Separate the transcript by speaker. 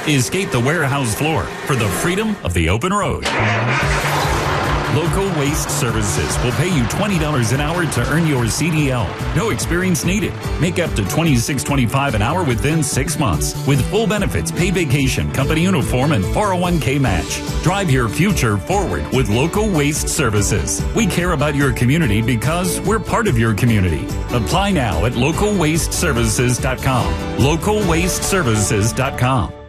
Speaker 1: Escape the warehouse floor for the freedom of the open road. Local Waste Services will pay you $20 an hour to earn your CDL. No experience needed. Make up to $26.25 an hour within 6 months with full benefits, paid vacation, company uniform, and 401k match. Drive your future forward with Local Waste Services. We care about your community because we're part of your community. Apply now at localwasteservices.com. localwasteservices.com.